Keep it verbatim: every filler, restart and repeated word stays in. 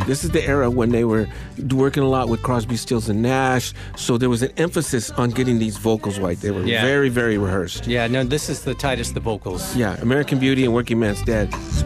This is the era when they were working a lot with Crosby, Stills, and Nash. So there was an emphasis on getting these vocals right. They were Yeah. very, very rehearsed. Yeah, no, this is the tightest the vocals. Yeah, American Beauty and Working Man's Dead.